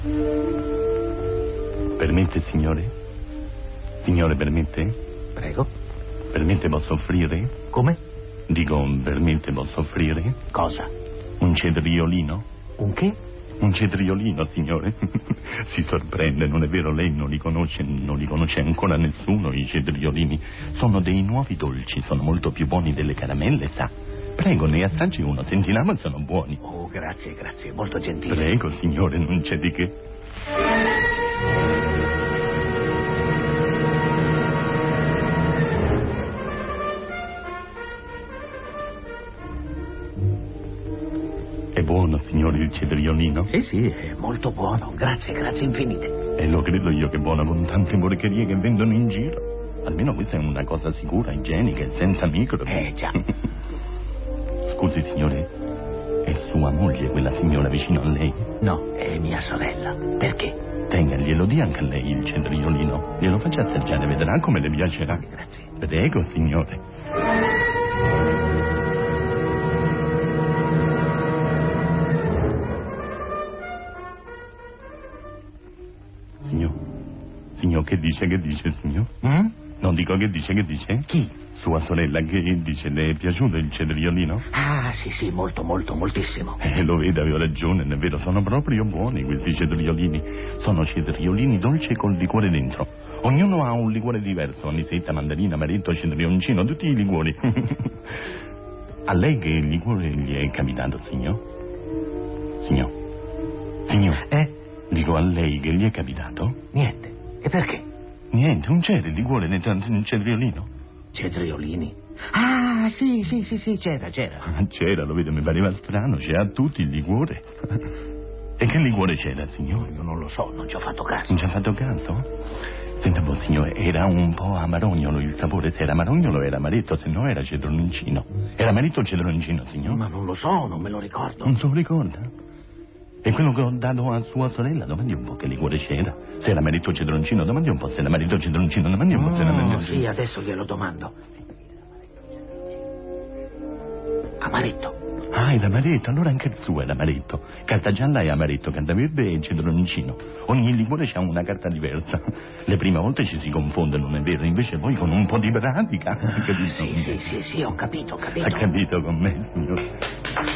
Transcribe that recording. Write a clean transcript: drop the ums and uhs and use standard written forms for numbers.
Permette, signore? Signore, permette? Prego. Permette, posso offrire? Come? Dico, permette, posso offrire? Cosa? Un cetriolino? Un che? Un cetriolino, signore. Si sorprende, non è vero? Lei non li conosce ancora nessuno, i cetriolini. Sono dei nuovi dolci, sono molto più buoni delle caramelle, sa. Prego, ne assaggi uno, sentirà, ma sono buoni. Oh, grazie, molto gentile. Prego, signore, non c'è di che. È buono, signore, il cetriolino? Sì, è molto buono. Grazie infinite. E lo credo io che è buono con tante porcherie che vendono in giro. Almeno questa è una cosa sicura, igienica e senza microbi. Già. Scusi, signore, è sua moglie quella signora vicino a lei? No, è mia sorella. Perché? Tenga, glielo dia anche a lei il cetriolino. Glielo faccia assaggiare, vedrà come le piacerà. Grazie. Prego, signore. Signor, che dice, signor? Non dico che dice? Chi? Sua sorella, che dice? Le è piaciuto il cetriolino? Ah, sì, moltissimo. Lo vede, avevo ragione, è vero, sono proprio buoni questi cetriolini. Sono cetriolini dolci col liquore dentro. Ognuno ha un liquore diverso, anisetta, mandarina, amaretto, cetrioncino, tutti i liquori. A lei che liquore gli è capitato, signor? Signor? Dico, a lei che gli è capitato? Niente. E perché? Niente, non c'era il liquore nel cetriolino? Cetriolini? Ah, sì, c'era. C'era, lo vedo, mi pareva strano, c'era tutti il liquore. E che liquore c'era, signore? Io non lo so, non ci ho fatto caso. Non ci ha fatto caso? Senta un po', signore, era un po' amarognolo il sapore. Se era amarognolo era amaretto, se no era cetroncino. Era amaretto o cetroncino, signore? Ma non lo so, non me lo ricordo. Non se lo ricorda? E quello che ho dato a sua sorella, domandi un po' che liquore c'era. Se era amaretto o cetroncino, domandi un po' se era amaretto o cetroncino, domandi un po' se era amaretto. Sì, adesso glielo domando. Amaretto. Ah, era amaretto, allora anche il suo era amaretto. Carta gialla è amaretto, carta verde è cetroncino. Ogni liquore ha una carta diversa. Le prime volte ci si confonde, non è vero? Invece poi con un po' di pratica. Sì, ho capito. Ha capito con me, signore?